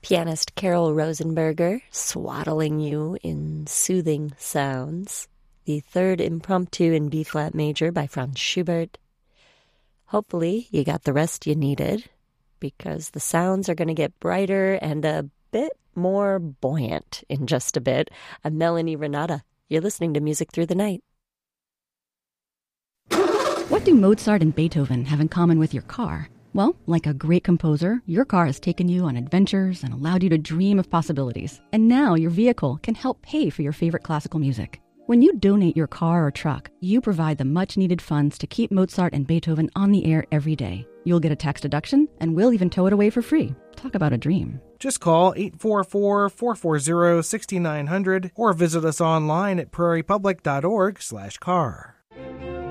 Pianist Carol Rosenberger swaddling you in soothing sounds. The third impromptu in B-flat major by Franz Schubert. Hopefully you got the rest you needed, because the sounds are going to get brighter and a bit more buoyant in just a bit. I'm Melanie Renata. You're listening to Music Through the Night. What do Mozart and Beethoven have in common with your car? Well, like a great composer, your car has taken you on adventures and allowed you to dream of possibilities. And now your vehicle can help pay for your favorite classical music. When you donate your car or truck, you provide the much-needed funds to keep Mozart and Beethoven on the air every day. You'll get a tax deduction, and we'll even tow it away for free. Talk about a dream. Just call 844-440-6900 or visit us online at prairiepublic.org/car.